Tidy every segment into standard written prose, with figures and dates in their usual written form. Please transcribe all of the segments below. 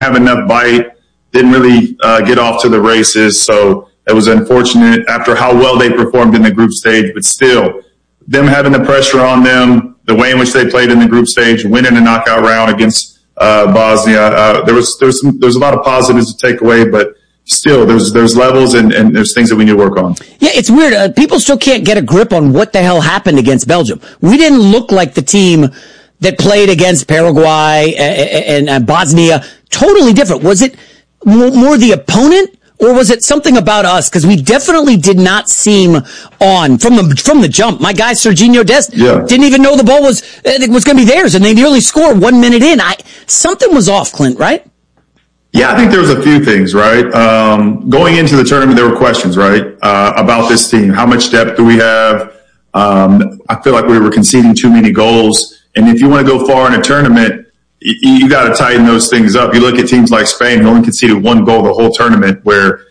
have enough bite, didn't really get off to the races. So it was unfortunate after how well they performed in the group stage, but still them having the pressure on them, the way in which they played in the group stage, winning a knockout round against Bosnia. There's a lot of positives to take away, but still there's levels and there's things that we need to work on. Yeah, it's weird. People still can't get a grip on what the hell happened against Belgium. We didn't look like the team that played against Paraguay and Bosnia. Totally different. Was it more the opponent, or was it something about us? Because we definitely did not seem on from the jump. My guy Serginho Dest didn't even know the ball was going to be theirs, and they nearly scored 1 minute in. Something was off, Clint, right? Yeah, I think there was a few things, right? Going into the tournament, there were questions, right, about this team. How much depth do we have? I feel like we were conceding too many goals. And if you want to go far in a tournament, you got to tighten those things up. You look at teams like Spain, who only conceded 1 goal the whole tournament, where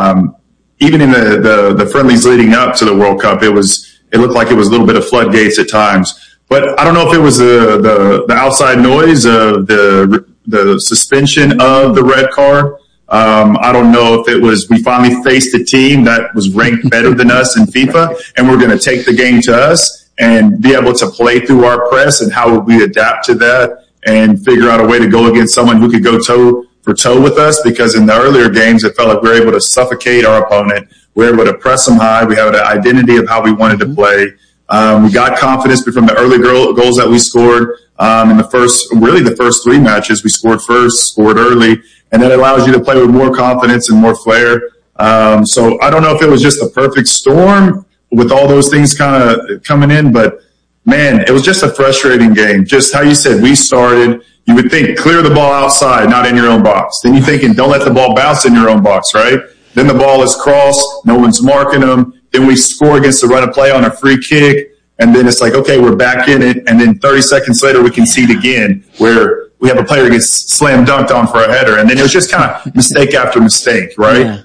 even in the friendlies leading up to the World Cup, it looked like it was a little bit of floodgates at times. But I don't know if it was the outside noise of the suspension of the red card. I don't know if it was we finally faced a team that was ranked better than us in FIFA, and we're going to take the game to us and be able to play through our press, and how would we adapt to that and figure out a way to go against someone who could go toe for toe with us, because in the earlier games, it felt like we were able to suffocate our opponent. We were able to press them high. We had an identity of how we wanted to play. We got confidence from the early goals that we scored in the first 3 matches. We scored first, scored early, and that allows you to play with more confidence and more flair. So I don't know if it was just a perfect storm with all those things kind of coming in, but man, it was just a frustrating game. Just how you said, we started, you would think clear the ball outside, not in your own box. Then you're thinking don't let the ball bounce in your own box, right? Then the ball is crossed, no one's marking them. Then we score against the run of play on a free kick. And then it's like, okay, we're back in it. And then 30 seconds later, we concede again, where we have a player who gets slam dunked on for a header. And then it was just kind of mistake after mistake, right? Yeah.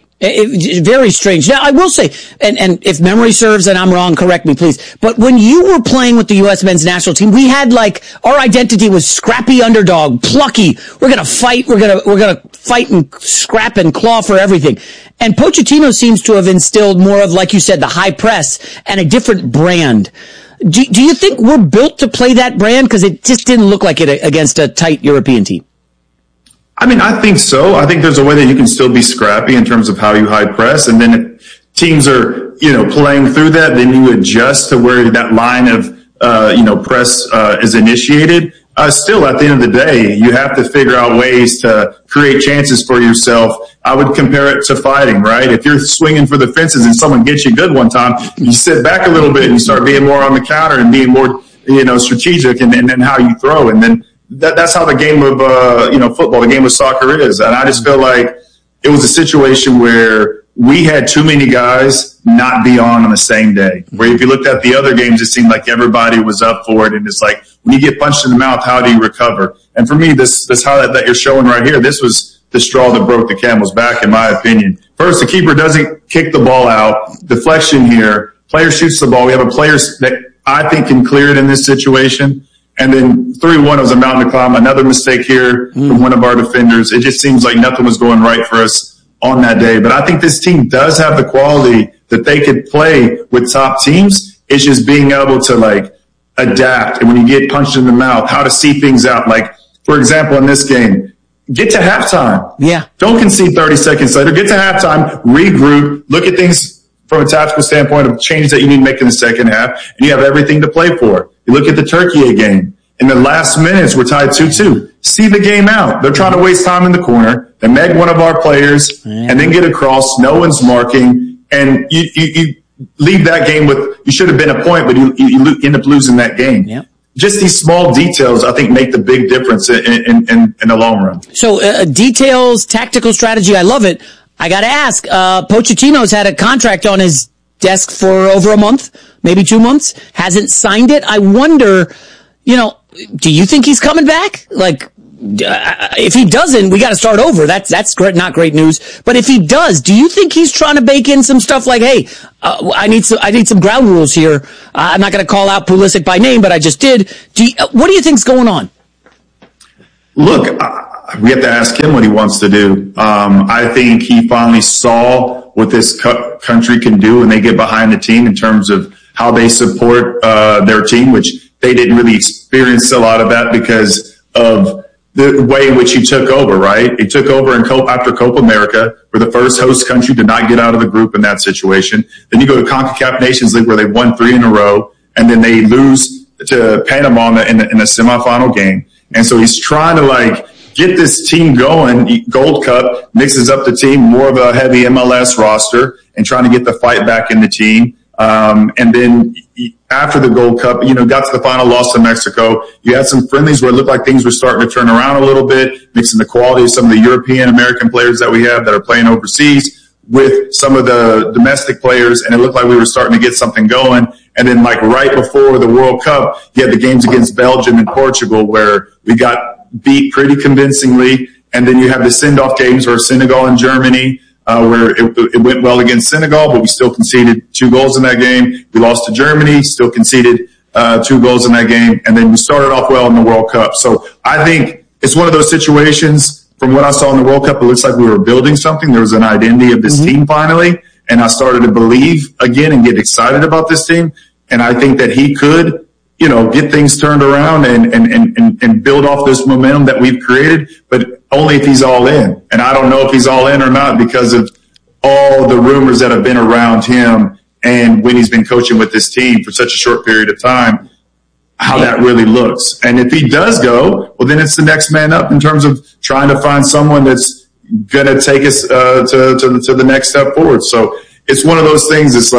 Very strange. Now, I will say, and if memory serves and I'm wrong, correct me, please. But when you were playing with the U.S. men's national team, we had our identity was scrappy underdog, plucky. We're going to fight. We're going to fight and scrap and claw for everything. And Pochettino seems to have instilled more of, like you said, the high press and a different brand. Do you think we're built to play that brand? Because it just didn't look like it against a tight European team. I mean, I think so. I think there's a way that you can still be scrappy in terms of how you high press. And then if teams are, playing through that, then you adjust to where that line of, press is initiated. Still, at the end of the day, you have to figure out ways to create chances for yourself. I would compare it to fighting, right? If you're swinging for the fences and someone gets you good one time, you sit back a little bit and you start being more on the counter and being more, strategic and then how you throw. And then that's how the game of, football, the game of soccer is. And I just feel like it was a situation where we had too many guys not be on the same day. Where if you looked at the other games, it seemed like everybody was up for it. And it's like, when you get punched in the mouth, how do you recover? And for me, this highlight that you're showing right here, this was the straw that broke the camel's back, in my opinion. First, the keeper doesn't kick the ball out. Deflection here. Player shoots the ball. We have a player that I think can clear it in this situation. And then 3-1, it was a mountain to climb. Another mistake here from one of our defenders. It just seems like nothing was going right for us on that day. But I think this team does have the quality that they could play with top teams. It's just being able to, adapt. And when you get punched in the mouth, how to see things out. Like, for example, in this game, get to halftime. Yeah. Don't concede 30 seconds later. Get to halftime, regroup, look at things from a tactical standpoint of changes that you need to make in the second half, and you have everything to play for. You look at the Turkey game. In the last minutes, we're tied 2-2. See the game out. They're trying to waste time in the corner. They meg one of our players and then get across. No one's marking. And you leave that game with, you should have been a point, but you end up losing that game. Yep. Just these small details, I think, make the big difference in the long run. So details, tactical strategy, I love it. I got to ask, Pochettino's had a contract on his desk for over a month, maybe 2 months, hasn't signed it. I wonder, do you think he's coming back? If he doesn't, we got to start over. That's great, not great news. But if he does, do you think he's trying to bake in some stuff like, hey, I need some ground rules here. I'm not going to call out Pulisic by name, but I just did. What do you think's going on? Look, we have to ask him what he wants to do. I think he finally saw what this country can do when they get behind the team in terms of how they support their team, which they didn't really experience a lot of that because of the way in which he took over, right? He took over after Copa America. We're the first host country to not get out of the group in that situation. Then you go to CONCACAF Nations League where they won 3 in a row, and then they lose to Panama in a semifinal game. And so he's trying to get this team going. Gold Cup mixes up the team, more of a heavy MLS roster, and trying to get the fight back in the team. And then after the Gold Cup, got to the final, loss to Mexico. You had some friendlies where it looked like things were starting to turn around a little bit, mixing the quality of some of the European American players that we have that are playing overseas with some of the domestic players. And it looked like we were starting to get something going. And then right before the World Cup, you had the games against Belgium and Portugal where we got beat pretty convincingly. And then you have the send-off games where Senegal and Germany, where it went well against Senegal, but we still conceded 2 goals in that game. We lost to Germany, still conceded 2 goals in that game. And then we started off well in the World Cup. So I think it's one of those situations. From what I saw in the World Cup, it looks like we were building something. There was an identity of this team finally. And I started to believe again and get excited about this team. And I think that he could, get things turned around and build off this momentum that we've created, but only if he's all in. And I don't know if he's all in or not because of all the rumors that have been around him and when he's been coaching with this team for such a short period of time, how that really looks. And if he does go, well, then it's the next man up in terms of trying to find someone that's going to take us to the next step forward. So it's one of those things. It's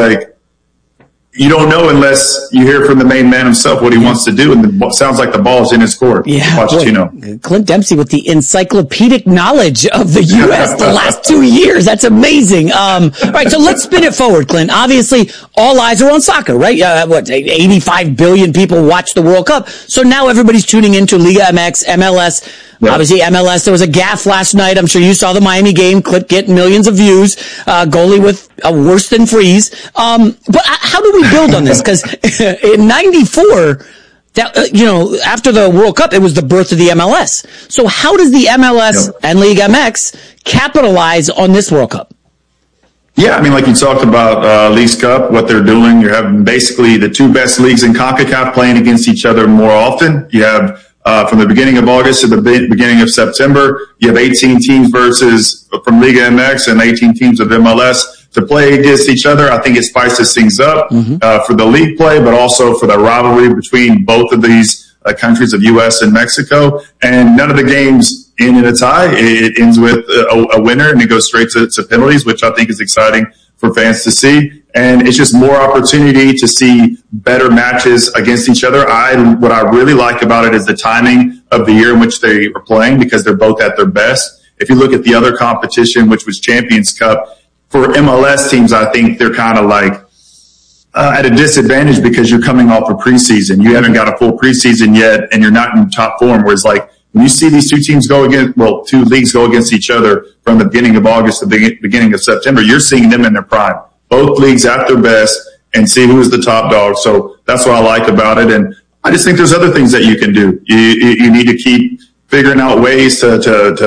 you don't know unless you hear from the main man himself what he wants to do, and it sounds like the ball's in his court. Yeah, Clint Dempsey with the encyclopedic knowledge of the U.S. the last 2 years. That's amazing. All right, so let's spin it forward, Clint. Obviously, all eyes are on soccer, right? 85 billion people watch the World Cup. So now everybody's tuning into Liga MX, MLS. Yep. Obviously, MLS, there was a gaffe last night. I'm sure you saw the Miami game. Clip getting millions of views. Goalie with a worse than freeze. But how do we build on this? Because in 94, after the World Cup, it was the birth of the MLS. So how does the MLS and Liga MX capitalize on this World Cup? Yeah, like you talked about Leagues Cup, what they're doing. You're having basically the 2 best leagues in CONCACAF playing against each other more often. You have from the beginning of August to the beginning of September, you have 18 teams from Liga MX and 18 teams of MLS to play against each other. I think it spices things up for the league play, but also for the rivalry between both of these countries of U.S. and Mexico. And none of the games end in a tie. It ends with a winner, and it goes straight to penalties, which I think is exciting for fans to see. And it's just more opportunity to see better matches against each other. What I really like about it is the timing of the year in which they are playing, because they're both at their best. If you look at the other competition, which was Champions Cup, for MLS teams, I think they're kind of at a disadvantage because you're coming off a preseason. You haven't got a full preseason yet, and you're not in top form. Whereas when you see these 2 teams two leagues go against each other from the beginning of August to the beginning of September, you're seeing them in their prime. Both leagues at their best, and see who is the top dog. So that's what I like about it. And I just think there's other things that you can do. You need to keep figuring out ways to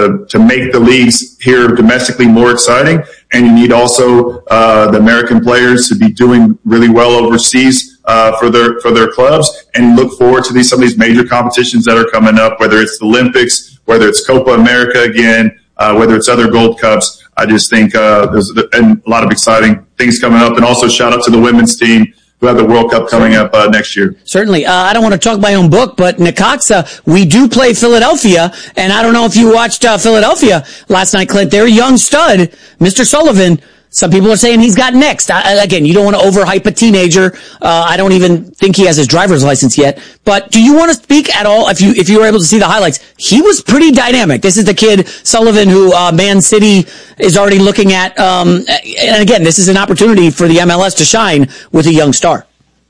make the leagues here domestically more exciting. And you need also the American players to be doing really well overseas for their clubs, and look forward to some of these major competitions that are coming up, whether it's the Olympics, whether it's Copa America again, whether it's other Gold Cups. I just think there's a lot of exciting things coming up. And also shout out to the women's team who have the World Cup coming up next year. Certainly. I don't want to talk my own book, but Necaxa, we do play Philadelphia. And I don't know if you watched Philadelphia last night, Clint. Their young stud, Mr. Sullivan, some people are saying he's got next. Again, you don't want to overhype a teenager. I don't even think he has his driver's license yet. But do you want to speak at all? If you were able to see the highlights, he was pretty dynamic. This is the kid, Sullivan, who Man City is already looking at. And again, this is an opportunity for the MLS to shine with a young star.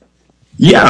Yeah,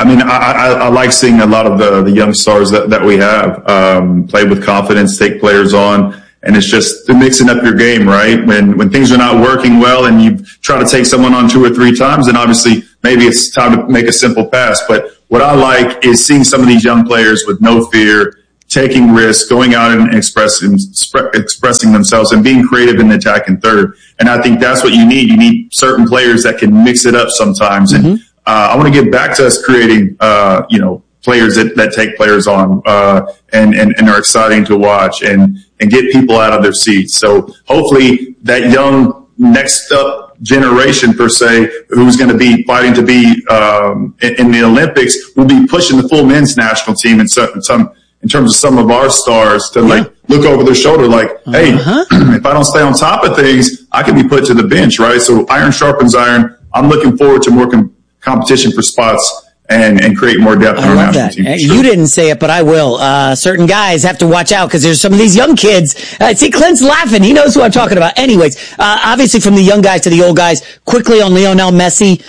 I like seeing a lot of the young stars that we have play with confidence, take players on. And it's just mixing up your game, right? When things are not working well and you try to take someone on 2 or 3 times, then obviously maybe it's time to make a simple pass. But what I like is seeing some of these young players with no fear taking risks, going out and expressing themselves and being creative in the attack and third. And I think that's what you need. You need certain players that can mix it up sometimes. Mm-hmm. And I want to get back to us creating, players that take players on and are exciting to watch and get people out of their seats. So hopefully that young next up generation per se, who's going to be fighting to be in the Olympics, will be pushing the full men's national team in terms of some of our stars to look over their shoulder like, hey, if I don't stay on top of things, I can be put to the bench, right? So iron sharpens iron. I'm looking forward to more competition for spots and create more depth in our national team. Sure. You didn't say it, but I will. Certain guys have to watch out because there's some of these young kids. See, Clint's laughing. He knows who I'm talking about. Anyways, obviously from the young guys to the old guys, quickly on Lionel Messi.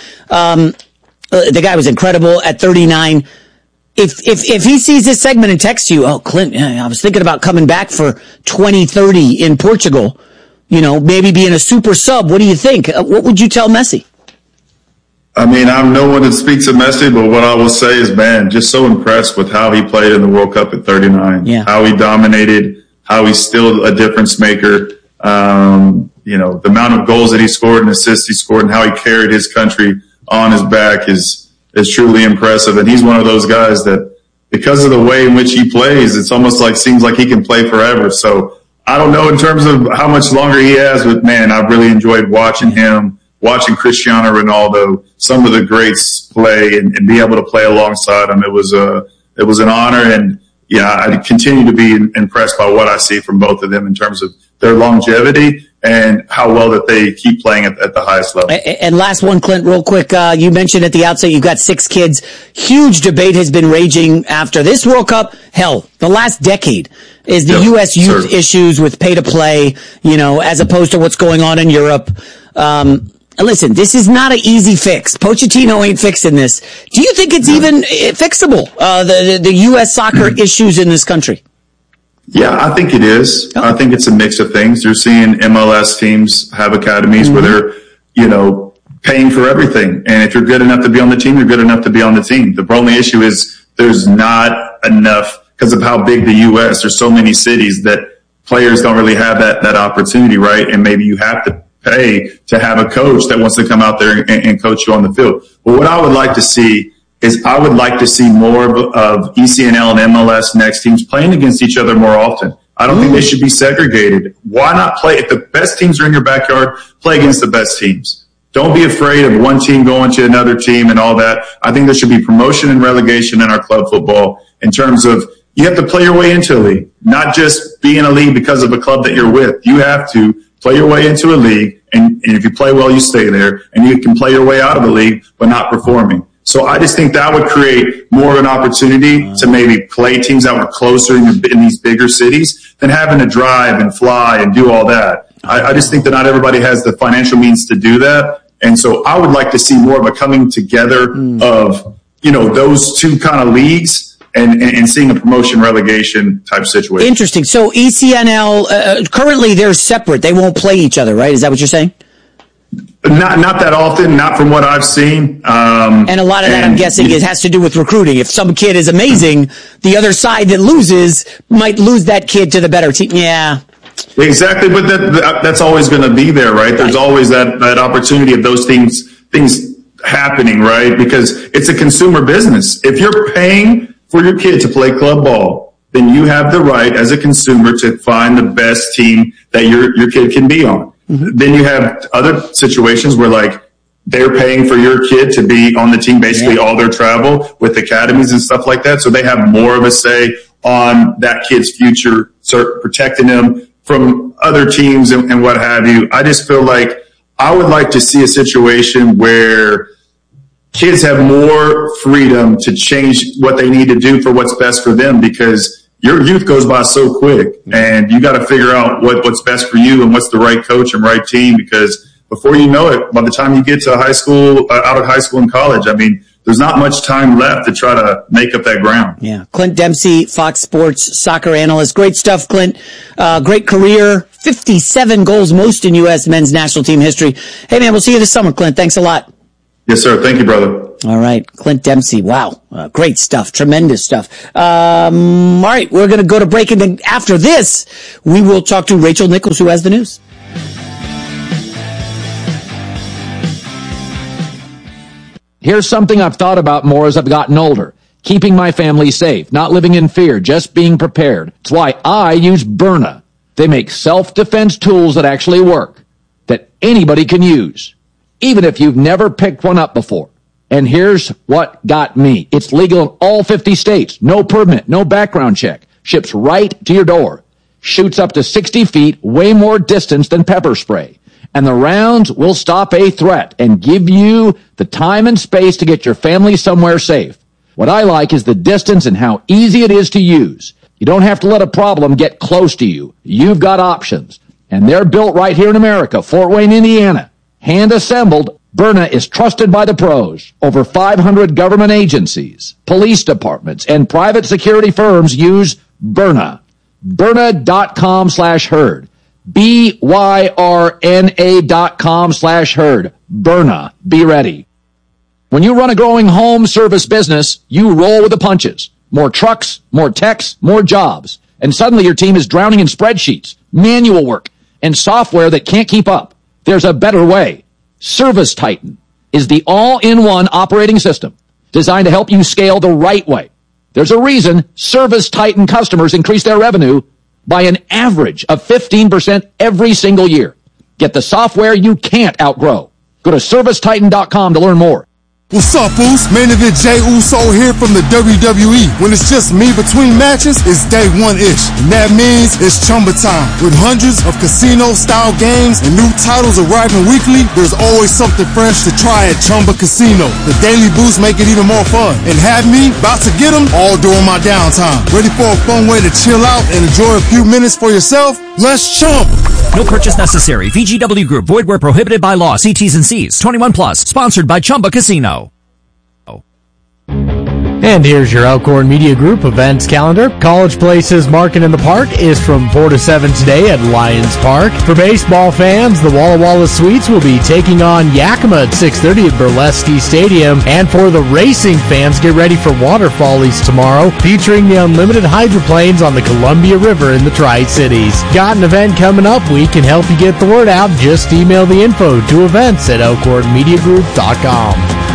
The guy was incredible at 39. If he sees this segment and texts you, oh, Clint, I was thinking about coming back for 2030 in Portugal, maybe being a super sub. What do you think? What would you tell Messi? I mean, I'm no one to speak to Messi, but what I will say is, man, just so impressed with how he played in the World Cup at 39, how he dominated, how he's still a difference maker. The amount of goals that he scored and assists he scored and how he carried his country on his back is truly impressive. And he's one of those guys that, because of the way in which he plays, it's almost like seems like he can play forever. So I don't know in terms of how much longer he has, but man, I've really enjoyed watching him. Watching Cristiano Ronaldo, some of the greats play and be able to play alongside him, it was an honor. And I continue to be impressed by what I see from both of them in terms of their longevity and how well that they keep playing at the highest level. And last one, Clint, real quick. You mentioned at the outset you've got 6 kids. Huge debate has been raging after this World Cup. Hell, the last decade is the U.S. youth issues with pay to play, as opposed to what's going on in Europe. Listen, this is not an easy fix. Pochettino ain't fixing this. Do you think it's even fixable, the U.S. soccer issues in this country? Yeah, I think it is. I think it's a mix of things. You're seeing MLS teams have academies where they're, paying for everything. And if you're good enough to be on the team, you're good enough to be on the team. The only issue is there's not enough because of how big the U.S. There's so many cities that players don't really have that opportunity, right? And maybe you have to pay to have a coach that wants to come out there and coach you on the field. But what I would like to see is I would like to see more of ECNL and MLS next teams playing against each other more often. I don't think they should be segregated. Why not play? If the best teams are in your backyard, play against the best teams. Don't be afraid of one team going to another team and all that. I think there should be promotion and relegation in our club football in terms of you have to play your way into a league, not just be in a league because of a club that you're with. You have to play your way into a league, and if you play well, you stay there, and you can play your way out of the league but not performing. So I just think that would create more of an opportunity to maybe play teams that were closer in these bigger cities than having to drive and fly and do all that. I just think that not everybody has the financial means to do that, and so I would like to see more of a coming together of those two kind of leagues. And seeing a promotion relegation type situation. Interesting. So ECNL, currently they're separate. They won't play each other, right? Is that what you're saying? Not that often, not from what I've seen. And a lot of that, I'm guessing, it has to do with recruiting. If some kid is amazing, the other side that loses might lose that kid to the better team. Yeah. Exactly, but that's always going to be there, right? There's always that opportunity of those things happening, right? Because it's a consumer business. If you're paying for your kid to play club ball, then you have the right as a consumer to find the best team that your kid can be on. Then you have other situations where they're paying for your kid to be on the team, basically all their travel with academies and stuff like that. So they have more of a say on that kid's future, protecting them from other teams and what have you. I just feel like I would like to see a situation where kids have more freedom to change what they need to do for what's best for them, because your youth goes by so quick and you got to figure out what's best for you and what's the right coach and right team, because before you know it, by the time you get to out of high school and college, I mean, there's not much time left to try to make up that ground. Yeah. Clint Dempsey, Fox Sports soccer analyst. Great stuff, Clint. Great career. 57 goals, most in U.S. men's national team history. Hey, man, we'll see you this summer, Clint. Thanks a lot. Yes, sir. Thank you, brother. All right. Clint Dempsey. Wow. Great stuff. Tremendous stuff. All right. We're going to go to break. And then after this, we will talk to Rachel Nichols, who has the news. Here's something I've thought about more as I've gotten older. Keeping my family safe, not living in fear, just being prepared. It's why I use Byrna. They make self-defense tools that actually work, that anybody can use, even if you've never picked one up before. And here's what got me. It's legal in all 50 states. No permit, no background check. Ships right to your door. Shoots up to 60 feet, way more distance than pepper spray. And the rounds will stop a threat and give you the time and space to get your family somewhere safe. What I like is the distance and how easy it is to use. You don't have to let a problem get close to you. You've got options. And they're built right here in America, Fort Wayne, Indiana. Hand assembled, Byrna is trusted by the pros. Over 500 government agencies, police departments, and private security firms use Byrna. Byrna.com/herd. BYRNA.com/herd. Byrna. Be ready. When you run a growing home service business, you roll with the punches. More trucks, more techs, more jobs. And suddenly your team is drowning in spreadsheets, manual work, and software that can't keep up. There's a better way. Service Titan is the all-in-one operating system designed to help you scale the right way. There's a reason Service Titan customers increase their revenue by an average of 15% every single year. Get the software you can't outgrow. Go to ServiceTitan.com to learn more. What's up, Uso? Main event Jey Uso here from the WWE. When it's just me between matches, it's day one-ish. And that means it's Chumba time. With hundreds of casino-style games and new titles arriving weekly, there's always something fresh to try at Chumba Casino. The daily boosts make it even more fun. And have me about to get them all during my downtime. Ready for a fun way to chill out and enjoy a few minutes for yourself? Let's Chumba! No purchase necessary. VGW Group. Void where prohibited by law. See T's and C's. 21 plus. Sponsored by Chumba Casino. And here's your Elkhorn Media Group events calendar. College Place's Market in the Park is from 4 to 7 today at Lions Park. For baseball fans, the Walla Walla Sweets will be taking on Yakima at 6:30 at Burlesque Stadium. And for the racing fans, get ready for Water Follies tomorrow, featuring the unlimited hydroplanes on the Columbia River in the Tri-Cities. Got an event coming up? We can help you get the word out. Just email the info to events@elkhornmediagroup.com.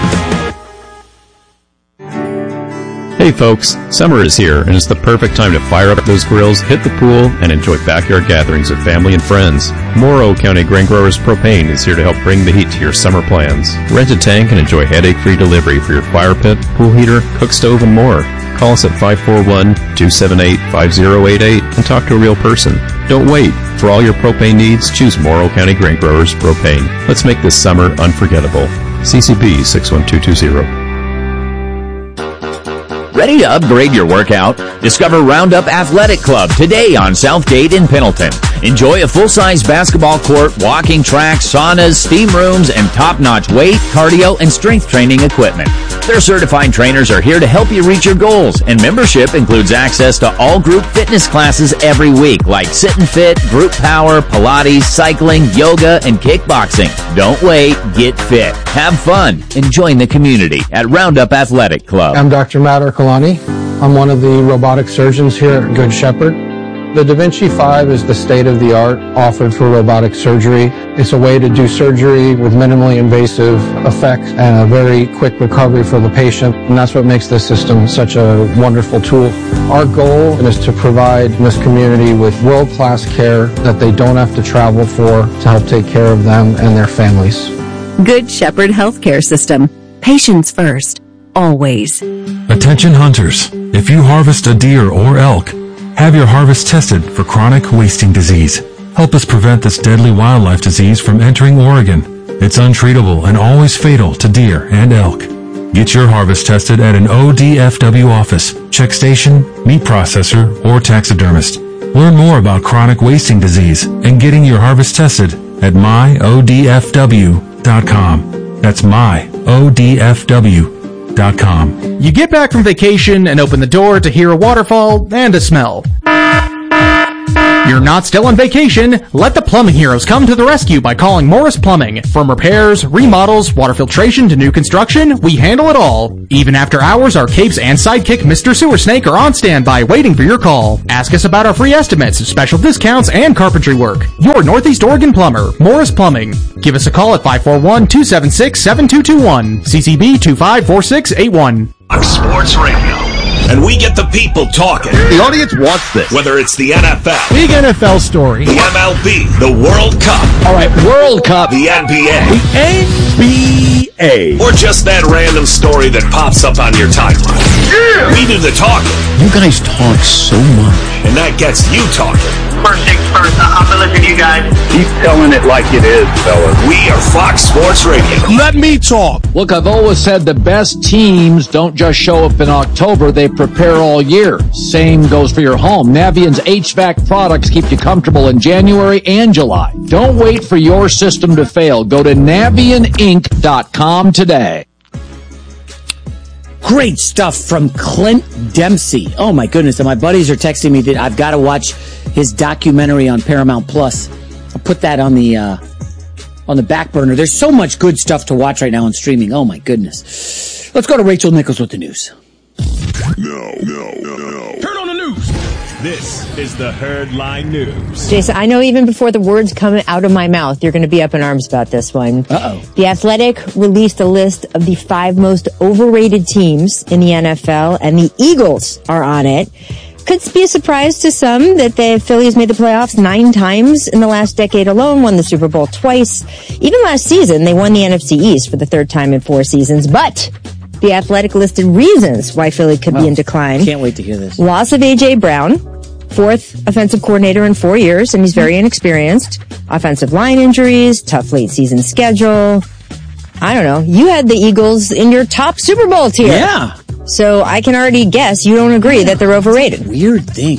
Hey folks, summer is here and it's the perfect time to fire up those grills, hit the pool, and enjoy backyard gatherings with family and friends. Morrow County Grain Growers Propane is here to help bring the heat to your summer plans. Rent a tank and enjoy headache-free delivery for your fire pit, pool heater, cook stove, and more. Call us at 541-278-5088 and talk to a real person. Don't wait. For all your propane needs, choose Morrow County Grain Growers Propane. Let's make this summer unforgettable. CCB 61220. Ready to upgrade your workout? Discover Roundup Athletic Club today on Southgate in Pendleton. Enjoy a full-size basketball court, walking track, saunas, steam rooms, and top-notch weight, cardio, and strength training equipment. Their certified trainers are here to help you reach your goals, and membership includes access to all group fitness classes every week, like Sit and Fit, Group Power, Pilates, cycling, yoga, and kickboxing. Don't wait, get fit, have fun, and join the community at Roundup Athletic Club. I'm Dr. Matt Ercolani. I'm one of the robotic surgeons here at Good Shepherd. The Da Vinci 5 is the state-of-the-art offered for robotic surgery. It's a way to do surgery with minimally invasive effects and a very quick recovery for the patient, and that's what makes this system such a wonderful tool. Our goal is to provide this community with world-class care that they don't have to travel for to help take care of them and their families. Good Shepherd Healthcare System. Patients first. Always. Attention hunters. If you harvest a deer or elk, have your harvest tested for chronic wasting disease. Help us prevent this deadly wildlife disease from entering Oregon. It's untreatable and always fatal to deer and elk. Get your harvest tested at an ODFW office, check station, meat processor, or taxidermist. Learn more about chronic wasting disease and getting your harvest tested at myodfw.com. That's myodfw.com. You get back from vacation and open the door to hear a waterfall and a smell. You're not still on vacation. Let the plumbing heroes come to the rescue by calling Morris Plumbing. From repairs, remodels, water filtration to new construction, we handle it all. Even after hours, our capes and sidekick Mr. Sewer Snake are on standby waiting for your call. Ask us about our free estimates, special discounts, and carpentry work. Your Northeast Oregon plumber, Morris Plumbing. Give us a call at 541-276-7221. CCB 254681. Fox Sports Radio. And we get the people talking. The audience wants this. Whether it's the NFL. Big NFL story. The MLB. The World Cup. All right, World Cup. The NBA. The NBA. Or just that random story that pops up on your timeline. Yeah! We do the talking. You guys talk so much. And that gets you talking. First things first, I'm gonna listen to you guys. Keep telling it like it is, fellas. We are Fox Sports Radio. Let me talk. Look, I've always said the best teams don't just show up in October, they prepare all year. Same goes for your home. Navient's HVAC products keep you comfortable in January and July. Don't wait for your system to fail. Go to NavientInc.com today. Great stuff from Clint Dempsey. Oh my goodness. And my buddies are texting me that I've got to watch his documentary on Paramount Plus. I'll put that on the back burner. There's so much good stuff to watch right now on streaming. Oh my goodness. Let's go to Rachel Nichols with the news. No. Turn on the news. This is the Herdline News. Jason, I know even before the words come out of my mouth, you're going to be up in arms about this one. Uh-oh. The Athletic released a list of the 5 most overrated teams in the NFL, and the Eagles are on it. Could be a surprise to some that the Phillies made the playoffs 9 times in the last decade alone, won the Super Bowl twice. Even last season, they won the NFC East for the 3rd time in 4 seasons. But the Athletic listed reasons why Philly could be in decline. Can't wait to hear this. Loss of A.J. Brown, 4th offensive coordinator in 4 years, and he's very inexperienced. Offensive line injuries, tough late season schedule. I don't know. You had the Eagles in your top Super Bowl tier. Yeah. So I can already guess you don't agree that they're overrated. Weird thing.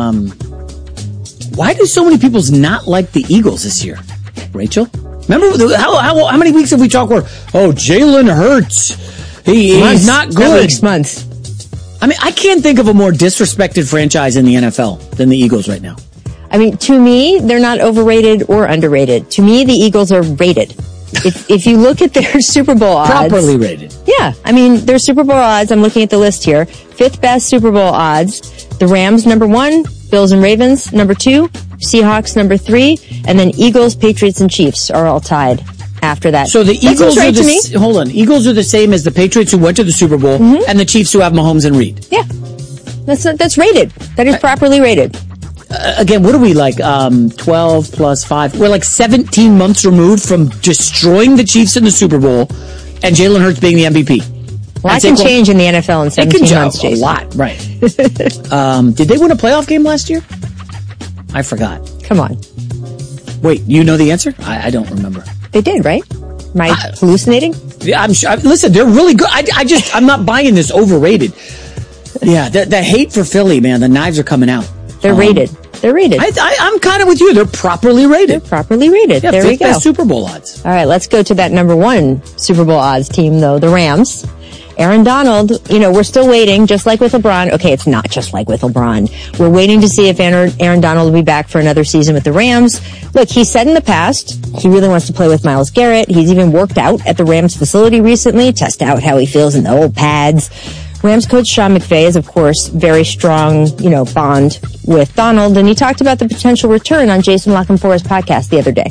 Why do so many people not like the Eagles this year? Rachel? Remember how many weeks have we talked where, Jalen Hurts, he's not good. Months. I mean, I can't think of a more disrespected franchise in the NFL than the Eagles right now. I mean, to me, they're not overrated or underrated. To me, the Eagles are rated. If you look at their Super Bowl odds. Properly rated. Yeah. I mean, their Super Bowl odds, I'm looking at the list here. 5th best Super Bowl odds. The Rams, number 1. Bills and Ravens, number 2. Seahawks, number 3. And then Eagles, Patriots, and Chiefs are all tied after that. So the Eagles are Eagles are the same as the Patriots who went to the Super Bowl and the Chiefs who have Mahomes and Reed. Yeah. That's rated. That is properly rated. Again, what are we like? 12 plus 5. We're like 17 months removed from destroying the Chiefs in the Super Bowl and Jalen Hurts being the MVP. Well, that can change in the NFL in 17 months, Jason. A lot, right. Did they win a playoff game last year? I forgot. Come on. Wait, you know the answer? I don't remember. They did, right? Am I hallucinating? Yeah, I'm sure. Listen, they're really good. I'm not buying this overrated. Yeah, the hate for Philly, man. The knives are coming out. They're rated. They're rated. I'm kind of with you. They're properly rated. Yeah, there we go. Best Super Bowl odds. All right, let's go to that number 1 Super Bowl odds team, though, the Rams. Aaron Donald, we're still waiting, just like with LeBron. Okay, it's not just like with LeBron. We're waiting to see if Aaron Donald will be back for another season with the Rams. Look, he said in the past he really wants to play with Myles Garrett. He's even worked out at the Rams facility recently, test out how he feels in the old pads. Rams coach Sean McVay is, of course, very strong, bond with Donald, and he talked about the potential return on Jason La Canfora's podcast the other day.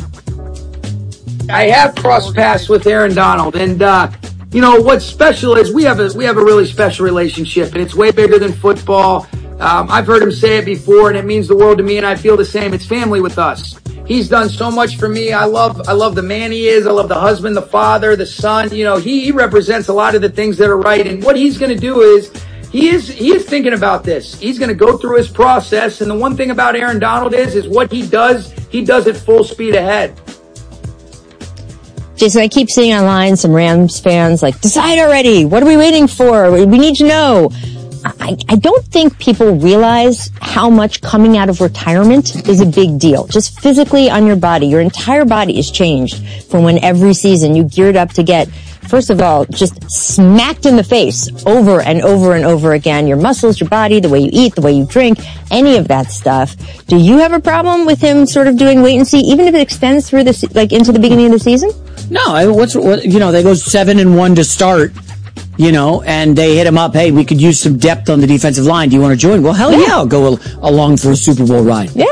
I have crossed paths with Aaron Donald, and what's special is we have a really special relationship, and it's way bigger than football. I've heard him say it before, and it means the world to me, and I feel the same. It's family with us. He's done so much for me. I love the man he is. I love the husband, the father, the son. He represents a lot of the things that are right. And what he's going to do is he is thinking about this. He's going to go through his process. And the one thing about Aaron Donald is what he does it full speed ahead. Jason, I keep seeing online some Rams fans like, decide already. What are we waiting for? We need to know. I don't think people realize how much coming out of retirement is a big deal. Just physically on your body. Your entire body is changed from when every season you geared up to get first of all, just smacked in the face over and over and over again. Your muscles, your body, the way you eat, the way you drink, any of that stuff. Do you have a problem with him sort of doing wait and see, even if it extends through this, like into the beginning of the season? No, they go 7-1 to start, and they hit him up. Hey, we could use some depth on the defensive line. Do you want to join? Well, hell yeah, I'll go along for a Super Bowl ride. Yeah.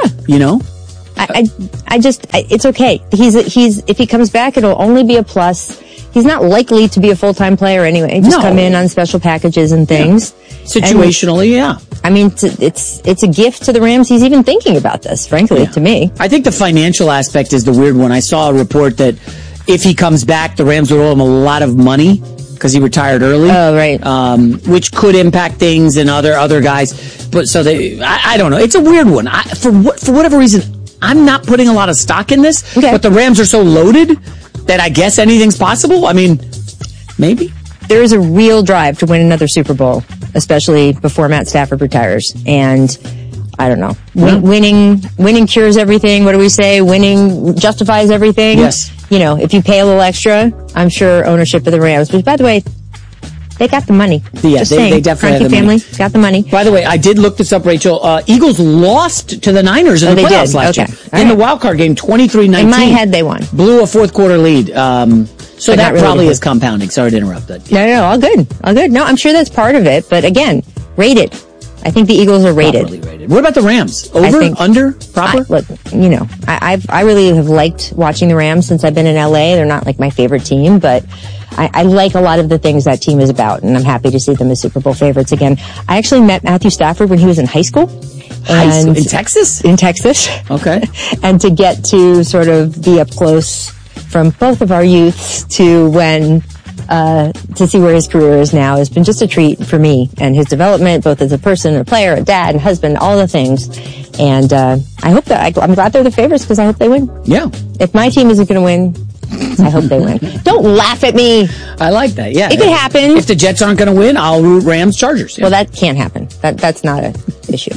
It's okay. If he comes back, it'll only be a plus. He's not likely to be a full-time player anyway. Just come in on special packages and things. Yeah. Situationally, yeah. I mean, it's a gift to the Rams. He's even thinking about this, frankly, to me. I think the financial aspect is the weird one. I saw a report that if he comes back, the Rams would owe him a lot of money because he retired early. Oh, right. Which could impact things and other guys. But so I don't know. It's a weird one. For whatever reason, I'm not putting a lot of stock in this. Okay. But the Rams are so loaded that I guess anything's possible. I mean, maybe. There is a real drive to win another Super Bowl, especially before Matt Stafford retires. And I don't know. Winning cures everything. What do we say? Winning justifies everything. Yes. If you pay a little extra, I'm sure ownership of the Rams, which, by the way, they got the money. Yeah, they definitely have the money. Got the money. By the way, I did look this up, Rachel. Eagles lost to the Niners in the playoffs last year. In the wild card game, 23-19. In my head, they won. Blew a fourth quarter lead. So that really probably is compounding. Sorry to interrupt that. No, all good. All good. No, I'm sure that's part of it. But again, rated. I think the Eagles are rated. Properly rated. What about the Rams? Over? Under? Proper? I really have liked watching the Rams since I've been in LA. They're not like my favorite team, but I like a lot of the things that team is about, and I'm happy to see them as Super Bowl favorites again. I actually met Matthew Stafford when he was in high school. In Texas? In Texas. Okay. And to get to sort of be up close from both of our youths to when to see where his career is now has been just a treat for me and his development, both as a person, a player, a dad, and husband, all the things. And I hope that I'm glad they're the favorites because I hope they win. Yeah. If my team isn't going to win, I hope they win. Don't laugh at me. I like that. Yeah. It could happen. If the Jets aren't going to win, I'll root Rams Chargers. Yeah. Well, that can't happen. That's not an issue.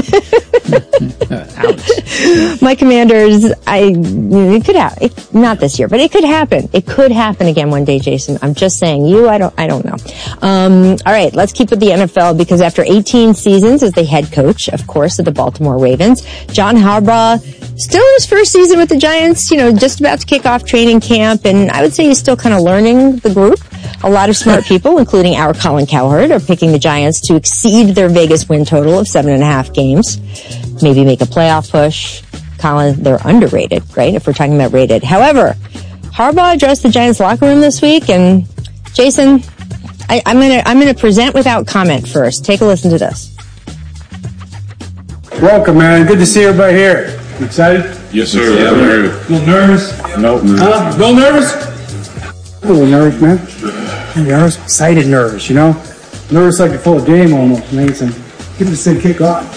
My Commanders, it could happen. Not this year, but it could happen. It could happen again one day, Jason. I'm just saying. I don't know. All right, let's keep with the NFL because after 18 seasons as the head coach, of course, of the Baltimore Ravens, John Harbaugh, still in his first season with the Giants, just about to kick off training camp, and I would say he's still kind of learning the group. A lot of smart people, including our Colin Cowherd, are picking the Giants to exceed their Vegas win total of 7.5 games. Maybe make a playoff push. Colin, they're underrated, right? If we're talking about rated. However, Harbaugh addressed the Giants locker room this week, and Jason, I'm gonna present without comment first. Take a listen to this. Welcome, man. Good to see everybody here. You excited? Yes, sir. Yeah, a little nervous? Nope. Huh? A little nervous? A little nervous, man. Nervous? Excited nervous, Nervous like before a game almost, man. So get this thing kick off.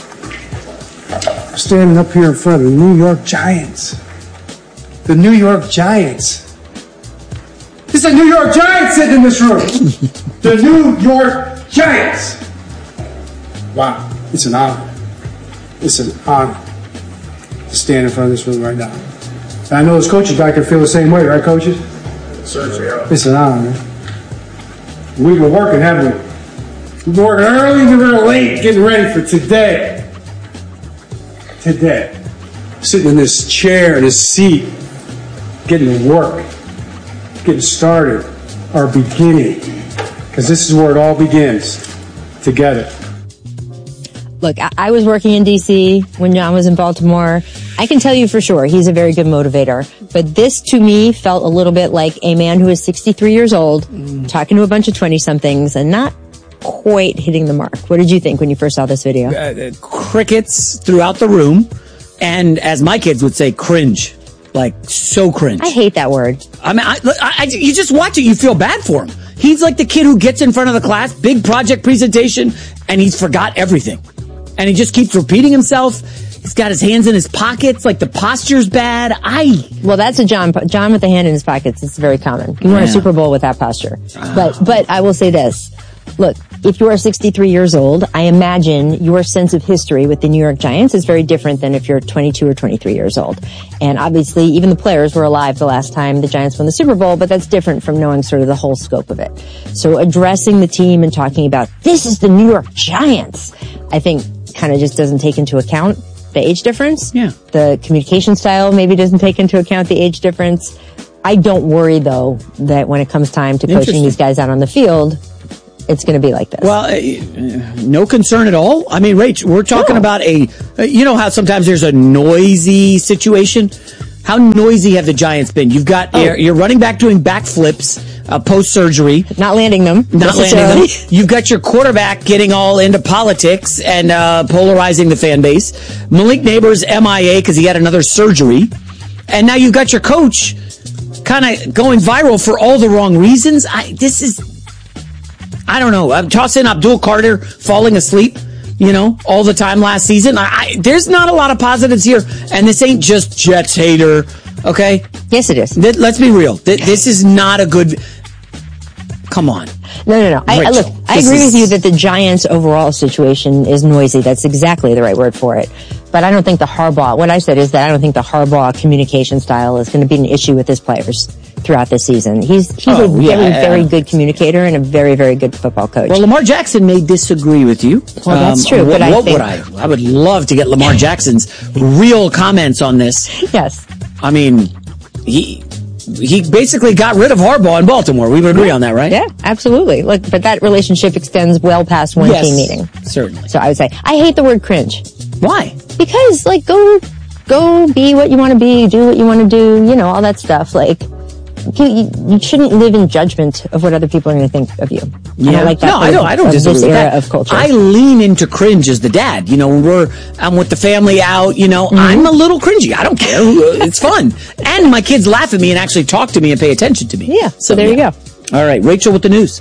I'm standing up here in front of the New York Giants. The New York Giants. There's a New York Giants sitting in this room. The New York Giants. Wow. It's an honor. It's an honor to stand in front of this room right now. And I know those coaches back there feel the same way, right, coaches? Sure. It's an honor, man. We've been working, haven't we? We've been working early and real late, getting ready for today. Today. Sitting in this chair, this seat, getting to work, getting started, our beginning. Because this is where it all begins, together. Look, I was working in D.C. when John was in Baltimore. I can tell you for sure he's a very good motivator. But this, to me, felt a little bit like a man who is 63 years old, talking to a bunch of 20-somethings and not quite hitting the mark. What did you think when you first saw this video? Crickets throughout the room. And as my kids would say, cringe. Like, so cringe. I hate that word. I mean, you just watch it, you feel bad for him. He's like the kid who gets in front of the class, big project presentation, and he's forgot everything. And he just keeps repeating himself. He's got his hands in his pockets, like the posture's bad. Well, that's a John with the hand in his pockets. It's very common. You won a Super Bowl with that posture. But I will say this. Look, if you are 63 years old, I imagine your sense of history with the New York Giants is very different than if you're 22 or 23 years old. And obviously, even the players were alive the last time the Giants won the Super Bowl, but that's different from knowing sort of the whole scope of it. So addressing the team and talking about, this is the New York Giants, I think kind of just doesn't take into account the age difference. Yeah. The communication style maybe doesn't take into account the age difference. I don't worry, though, that when it comes time to coaching these guys out on the field, it's going to be like this. Well, no concern at all. I mean, Rach, we're talking about you know how sometimes there's a noisy situation? How noisy have the Giants been? You've got your running back doing backflips post-surgery. Not landing them. You've got your quarterback getting all into politics and polarizing the fan base. Malik Neighbors MIA because he had another surgery. And now you've got your coach kind of going viral for all the wrong reasons. I don't know. I'm tossing Abdul Carter falling asleep, all the time last season. There's not a lot of positives here. And this ain't just Jets hater, okay? Yes, it is. Let's be real. This is not a good... Come on. No. I agree with you that the Giants' overall situation is noisy. That's exactly the right word for it. But I don't think what I said is that I don't think the Harbaugh communication style is going to be an issue with his players throughout this season. He's a very good communicator and a very, very good football coach. Well, Lamar Jackson may disagree with you. Well, that's true. But I would love to get Lamar Jackson's real comments on this. Yes. I mean, he basically got rid of Harbaugh in Baltimore. We would agree on that, right? Yeah, absolutely. Look, but that relationship extends well past one team meeting. Certainly. So I would say, I hate the word cringe. Why? Because, go be what you want to be, do what you want to do, all that stuff. You shouldn't live in judgment of what other people are going to think of you. Yeah. I don't like that. No, I don't disagree with that. Of culture. I lean into cringe as the dad. When I'm with the family out, I'm a little cringy. I don't care. It's fun. And my kids laugh at me and actually talk to me and pay attention to me. Yeah. So there you go. All right. Rachel with the news.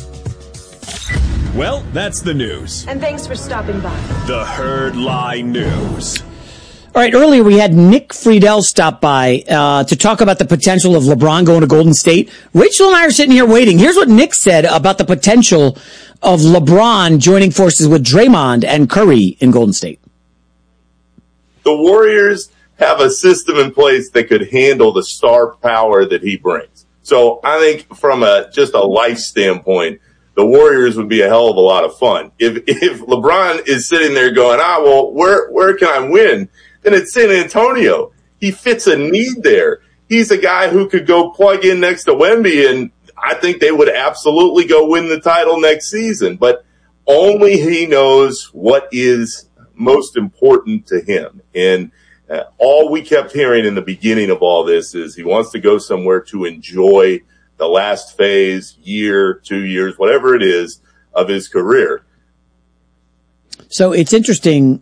Well, that's the news. And thanks for stopping by. The Herd Lie News. All right, earlier we had Nick Friedel stop by to talk about the potential of LeBron going to Golden State. Rachel and I are sitting here waiting. Here's what Nick said about the potential of LeBron joining forces with Draymond and Curry in Golden State. The Warriors have a system in place that could handle the star power that he brings. So I think from just a life standpoint, the Warriors would be a hell of a lot of fun. If LeBron is sitting there going, where can I win? Then it's San Antonio. He fits a need there. He's a guy who could go plug in next to Wemby, and I think they would absolutely go win the title next season. But only he knows what is most important to him. And all we kept hearing in the beginning of all this is he wants to go somewhere to enjoy the last phase, year, 2 years, whatever it is, of his career. So it's interesting.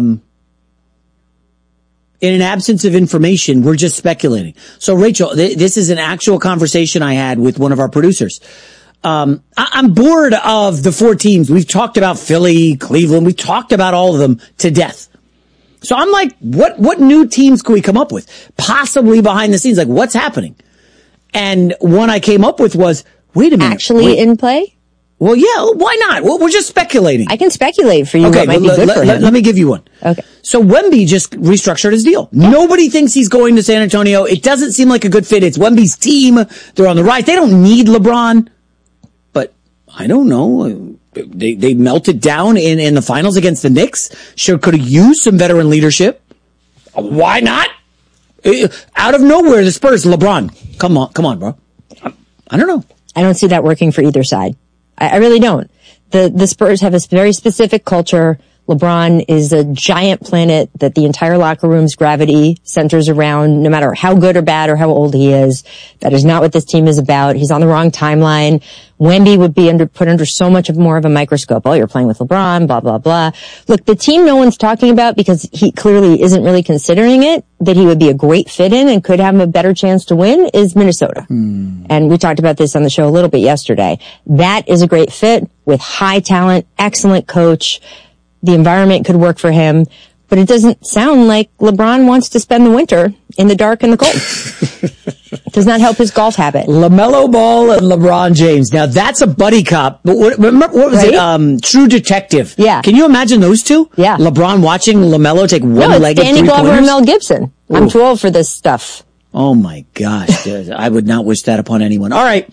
In an absence of information, we're just speculating. So, Rachel, this is an actual conversation I had with one of our producers. I'm bored of the 4 teams. We've talked about Philly, Cleveland. We've talked about all of them to death. So I'm like, what new teams can we come up with? Possibly behind the scenes. Like, what's happening? And one I came up with was, wait a minute. Actually in play? Well, yeah, why not? Well, we're just speculating. I can speculate for you what might be good for him. Let me give you one. Okay. So Wemby just restructured his deal. Nobody thinks he's going to San Antonio. It doesn't seem like a good fit. It's Wemby's team. They're on the rise. They don't need LeBron. But I don't know. They melted down in the finals against the Knicks. Sure could have used some veteran leadership. Why not? Out of nowhere, the Spurs, LeBron. Come on, bro. I don't know. I don't see that working for either side. I really don't. The Spurs have a very specific culture. LeBron is a giant planet that the entire locker room's gravity centers around, no matter how good or bad or how old he is. That is not what this team is about. He's on the wrong timeline. Wemby would be put under so much more of a microscope. Oh, you're playing with LeBron, blah, blah, blah. Look, the team no one's talking about because he clearly isn't really considering it, that he would be a great fit in and could have a better chance to win, is Minnesota. And we talked about this on the show a little bit yesterday. That is a great fit with high talent, excellent coach. The environment could work for him, but it doesn't sound like LeBron wants to spend the winter in the dark and the cold. Does not help his golf habit. LaMelo Ball and LeBron James. Now that's a buddy cop. But what was it? True Detective. Yeah. Can you imagine those two? Yeah. LeBron watching LaMelo take one-legged Danny Glover and Mel Gibson. Ooh. I'm too old for this stuff. Oh my gosh. I would not wish that upon anyone. All right.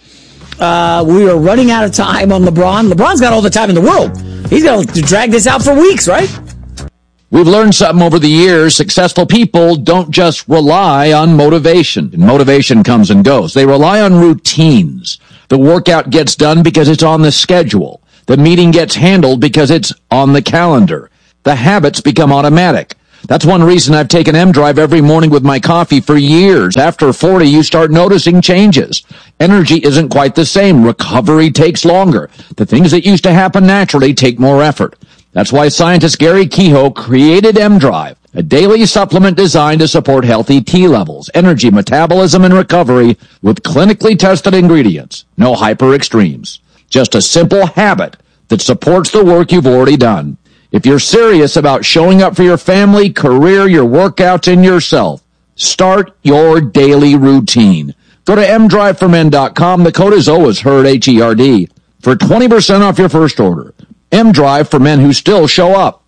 We are running out of time on LeBron. LeBron's got all the time in the world. He's going to drag this out for weeks, right? We've learned something over the years. Successful people don't just rely on motivation. Motivation comes and goes. They rely on routines. The workout gets done because it's on the schedule. The meeting gets handled because it's on the calendar. The habits become automatic. That's one reason I've taken M-Drive every morning with my coffee for years. After 40, you start noticing changes. Energy isn't quite the same. Recovery takes longer. The things that used to happen naturally take more effort. That's why scientist Gary Kehoe created M-Drive, a daily supplement designed to support healthy T levels, energy, metabolism, and recovery with clinically tested ingredients. No hyper extremes. Just a simple habit that supports the work you've already done. If you're serious about showing up for your family, career, your workouts, and yourself, start your daily routine. Go to mdriveformen.com. The code is always HERD, H-E-R-D, for 20% off your first order. M-Drive for men who still show up.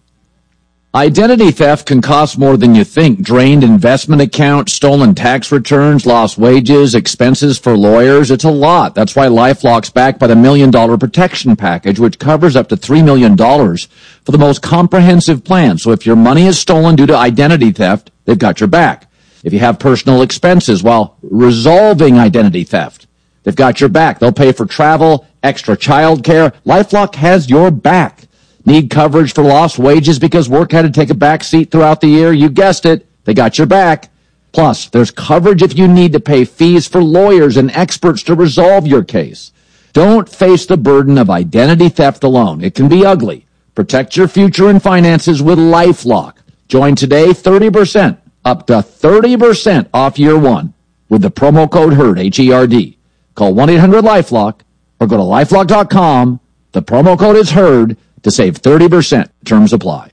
Identity theft can cost more than you think. Drained investment accounts, stolen tax returns, lost wages, expenses for lawyers. It's a lot. That's why LifeLock's backed by the $1 Million Protection Package, which covers up to $3 million for the most comprehensive plan. So if your money is stolen due to identity theft, they've got your back. If you have personal expenses while resolving identity theft, they've got your back. They'll pay for travel, extra child care. LifeLock has your back. Need coverage for lost wages because work had to take a back seat throughout the year? You guessed it. They got your back. Plus, there's coverage if you need to pay fees for lawyers and experts to resolve your case. Don't face the burden of identity theft alone. It can be ugly. Protect your future and finances with LifeLock. Join today, 30%, up to 30% off year one with the promo code HERD, H-E-R-D. Call 1-800-LifeLock or go to LifeLock.com. The promo code is HERD to save 30%. Terms apply.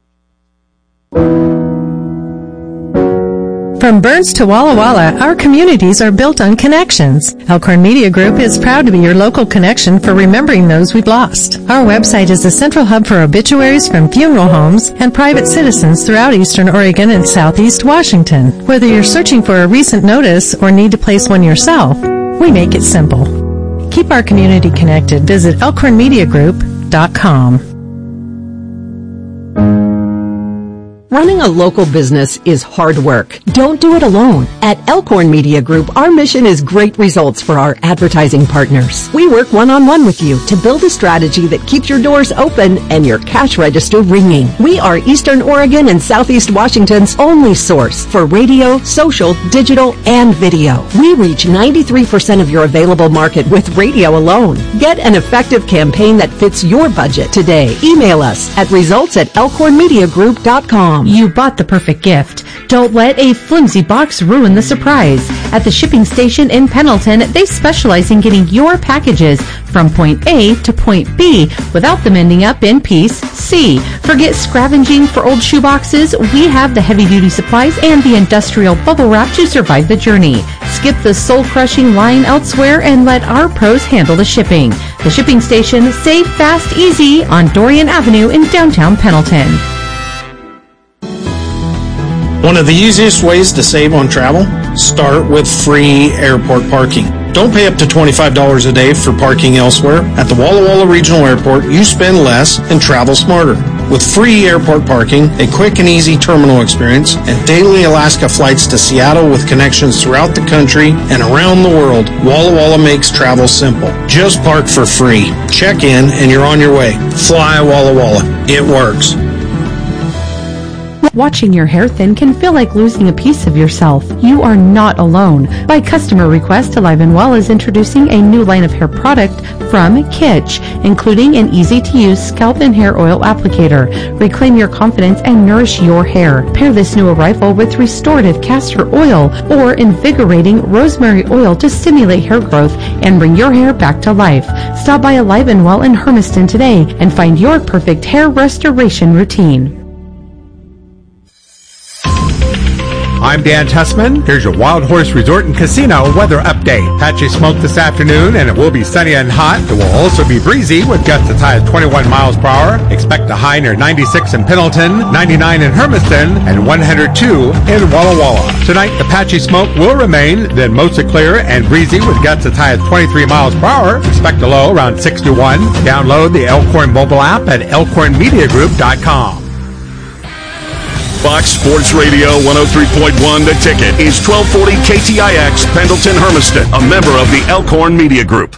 From Burns to Walla Walla, our communities are built on connections. Elkhorn Media Group is proud to be your local connection for remembering those we've lost. Our website is a central hub for obituaries from funeral homes and private citizens throughout Eastern Oregon and Southeast Washington. Whether you're searching for a recent notice or need to place one yourself, we make it simple. Keep our community connected. Visit elkhornmediagroup.com. Running a local business is hard work. Don't do it alone. At Elkhorn Media Group, our mission is great results for our advertising partners. We work one-on-one with you to build a strategy that keeps your doors open and your cash register ringing. We are Eastern Oregon and Southeast Washington's only source for radio, social, digital, and video. We reach 93% of your available market with radio alone. Get an effective campaign that fits your budget today. Email us at results@elkhornmediagroup.com. You bought the perfect gift. Don't let a flimsy box ruin the surprise. At the shipping station in Pendleton, they specialize in getting your packages from point A to point B without them ending up in piece C. Forget scavenging for old shoeboxes. We have the heavy-duty supplies and the industrial bubble wrap to survive the journey. Skip the soul-crushing line elsewhere and let our pros handle the shipping. The shipping station, safe, fast, easy on Dorian Avenue in downtown Pendleton. One of the easiest ways to save on travel? Start with free airport parking. Don't pay up to $25 a day for parking elsewhere. At the Walla Walla Regional Airport, you spend less and travel smarter. With free airport parking, a quick and easy terminal experience, and daily Alaska flights to Seattle with connections throughout the country and around the world, Walla Walla makes travel simple. Just park for free. Check in and you're on your way. Fly Walla Walla. It works. Watching your hair thin can feel like losing a piece of yourself. You are not alone. By customer request, Alive & Well is introducing a new line of hair product from Kitsch, including an easy-to-use scalp and hair oil applicator. Reclaim your confidence and nourish your hair. Pair this new arrival with restorative castor oil or invigorating rosemary oil to stimulate hair growth and bring your hair back to life. Stop by Alive & Well in Hermiston today and find your perfect hair restoration routine. I'm Dan Tessman. Here's your Wild Horse Resort and Casino weather update. Patchy smoke this afternoon, and it will be sunny and hot. It will also be breezy with gusts as high as 21 miles per hour. Expect a high near 96 in Pendleton, 99 in Hermiston, and 102 in Walla Walla. Tonight, the patchy smoke will remain, then mostly clear and breezy with gusts as high as 23 miles per hour. Expect a low around 61. Download the Elkhorn mobile app at elkhornmediagroup.com. Fox Sports Radio 103.1 The Ticket is 1240 KTIX Pendleton Hermiston, a member of the Elkhorn Media Group.